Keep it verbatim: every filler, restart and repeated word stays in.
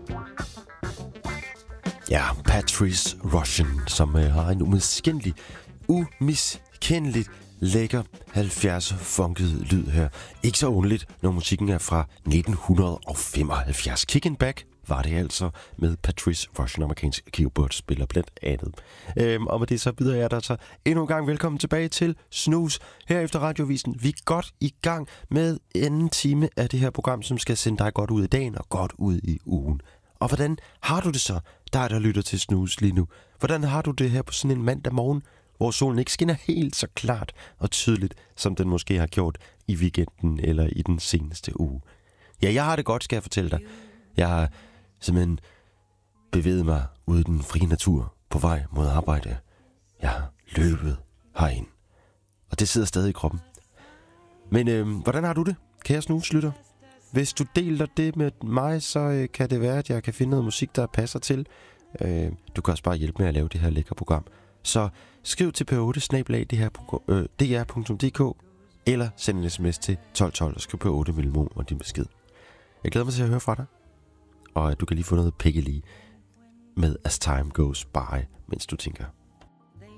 Ja, Patrice Rushen, som øh, har en umiskendelig, umiskendeligt lækker halvfjerdser-funket lyd her. Ikke så underligt, når musikken er fra nitten femoghalvfjerds. Kickin' Back var det altså med Patrice Rushen, amerikansk keyboardspiller blandt andet. Øhm, og med det så videre er der så endnu en gang velkommen tilbage til Snooze her efter Radiovisen. Vi er godt i gang med anden time af det her program, som skal sende dig godt ud i dagen og godt ud i ugen. Og hvordan har du det så, dig der lytter til Snooze lige nu? Hvordan har du det her på sådan en mandag morgen, hvor solen ikke skinner helt så klart og tydeligt, som den måske har gjort i weekenden eller i den seneste uge? Ja, jeg har det godt, skal jeg fortælle dig. Jeg har simpelthen bevæget mig ud i den frie natur på vej mod arbejde. Jeg har løbet herind, og det sidder stadig i kroppen. Men øh, hvordan har du det, kære snuslytter? Hvis du deler det med mig, så øh, kan det være, at jeg kan finde noget musik, der passer til. Øh, du kan også bare hjælpe med at lave det her lækre program. Så skriv til p otte snabel-a d r punktum d k eller send en sms til tolv tolv og skriv p otte mellemrum og din besked. Jeg glæder mig til at høre fra dig. Og du kan lige få noget Peggy Lee med As Time Goes By, mens du tænker.